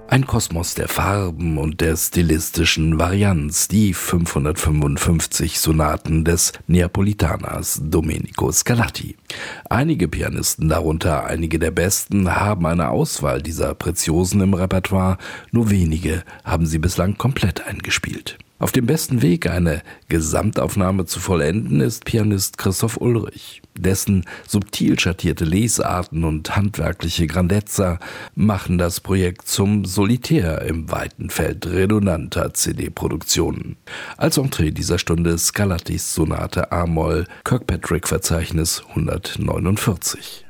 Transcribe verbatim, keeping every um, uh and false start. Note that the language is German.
Ein Kosmos der Farben und der stilistischen Varianz, die fünfhundertfünfundfünfzig Sonaten des Neapolitaners Domenico Scarlatti. Einige Pianisten, darunter einige der besten, haben eine Auswahl dieser Preziosen im Repertoire, nur wenige haben sie bislang komplett eingespielt. Auf dem besten Weg, eine Gesamtaufnahme zu vollenden, ist Pianist Christoph Ullrich. Dessen subtil schattierte Lesarten und handwerkliche Grandezza machen das Projekt zum Solitär im weiten Feld redundanter C D-Produktionen. Als Entree dieser Stunde Scarlattis Sonate a-Moll, Kirkpatrick-Verzeichnis hundertneunundvierzig.